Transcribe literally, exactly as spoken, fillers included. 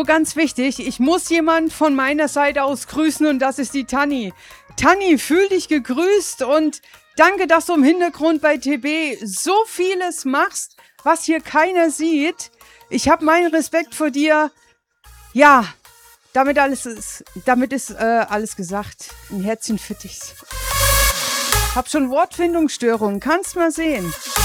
So, ganz wichtig, ich muss jemand von meiner Seite aus grüßen und das ist die Tanni. Tanni, fühl dich gegrüßt und danke, dass du im Hintergrund bei T B so vieles machst, was hier keiner sieht. Ich habe meinen Respekt vor dir. Ja, damit alles ist, damit ist äh, alles gesagt. Ein Herzchen für dich. Hab schon Wortfindungsstörungen, kannst mal sehen.